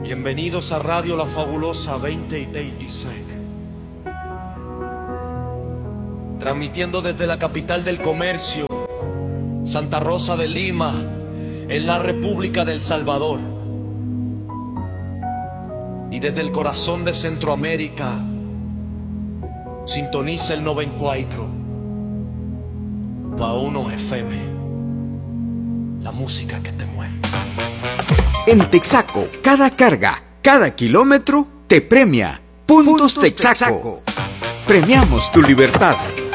Bienvenidos a Radio La Fabulosa 2026. Transmitiendo desde la capital del comercio, Santa Rosa de Lima, en la República del Salvador. Y desde el corazón de Centroamérica, sintoniza el 94 pa' uno FM, la música que te mueve. En Texaco, cada carga, cada kilómetro te premia. Puntos Texaco. Premiamos tu libertad.